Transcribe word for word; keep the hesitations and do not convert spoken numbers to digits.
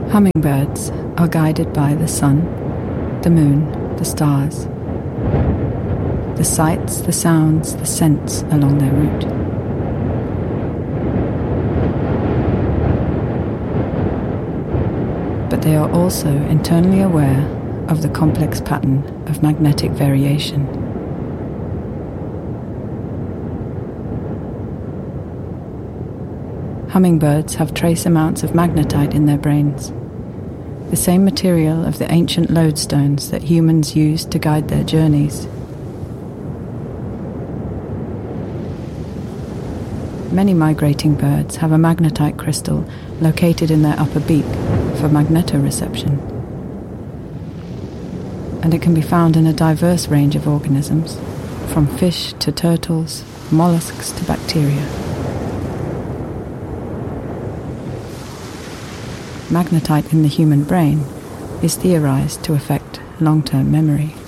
Hummingbirds are guided by the sun, the moon, the stars, the sights, the sounds, the scents along their route. But they are also internally aware of the complex pattern of magnetic variation. Hummingbirds have trace amounts of magnetite in their brains, the same material of the ancient lodestones that humans used to guide their journeys. Many migrating birds have a magnetite crystal located in their upper beak for magnetoreception, and it can be found in a diverse range of organisms, from fish to turtles, mollusks to bacteria. Magnetite in the human brain is theorized to affect long-term memory.